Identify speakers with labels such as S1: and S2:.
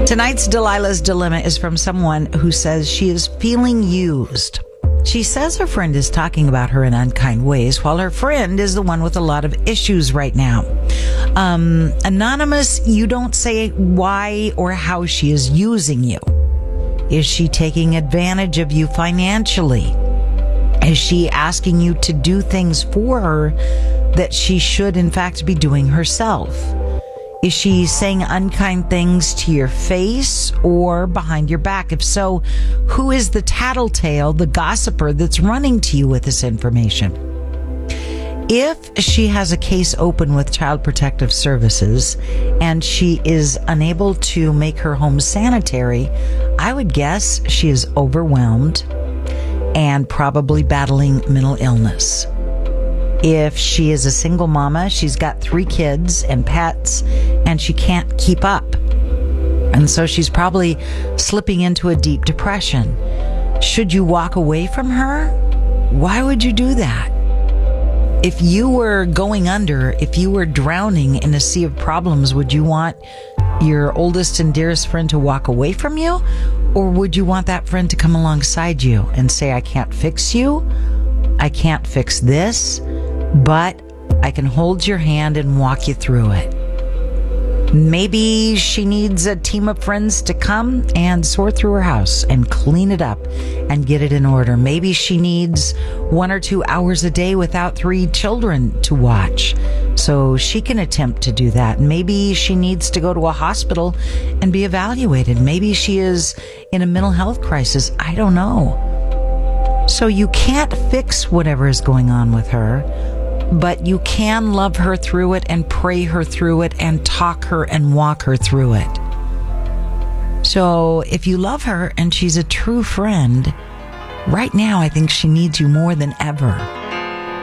S1: Tonight's Delilah's Dilemma is from someone who says she is feeling used. She says her friend is talking about her in unkind ways, while her friend is the one with a lot of issues right now. Anonymous, you don't say why or how she is using you. Is she taking advantage of you financially? Is she asking you to do things for her that she should, in fact, be doing herself? Is she saying unkind things to your face or behind your back? If so, who is the tattletale, the gossiper that's running to you with this information? If she has a case open with Child Protective Services and she is unable to make her home sanitary, I would guess she is overwhelmed and probably battling mental illness. If she is a single mama, she's got 3 kids and pets, and she can't keep up. And so she's probably slipping into a deep depression. Should you walk away from her? Why would you do that? If you were going under, if you were drowning in a sea of problems, would you want your oldest and dearest friend to walk away from you? Or would you want that friend to come alongside you and say, I can't fix you, I can't fix this, but I can hold your hand and walk you through it. Maybe she needs a team of friends to come and sort through her house and clean it up and get it in order. Maybe she needs 1 or 2 hours a day without 3 children to watch, so she can attempt to do that. Maybe she needs to go to a hospital and be evaluated. Maybe she is in a mental health crisis. I don't know. So you can't fix whatever is going on with her, but you can love her through it and pray her through it and talk her and walk her through it. So if you love her and she's a true friend, right now I think she needs you more than ever.